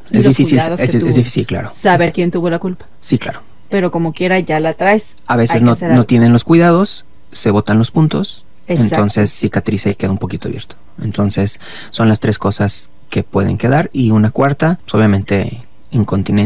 Es difícil, es difícil, claro. Saber quién tuvo la culpa. Sí, claro. Pero como quiera ya la traes. A veces no tienen los cuidados, se botan los puntos, entonces cicatriza y queda un poquito abierto. Entonces son las 3 cosas que pueden quedar, y una cuarta, pues obviamente incontinencia